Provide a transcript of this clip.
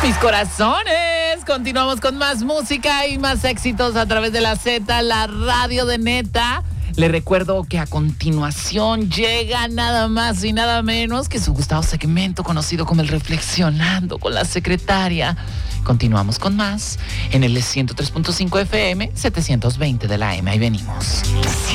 Mis corazones, continuamos con más música y más éxitos a través de la Z, la radio de Neta. Le recuerdo que a continuación llega nada más y nada menos que su gustado segmento conocido como el Reflexionando con la Secretaria. Continuamos con más en el 103.5 FM, 720 de la AM. Ahí venimos.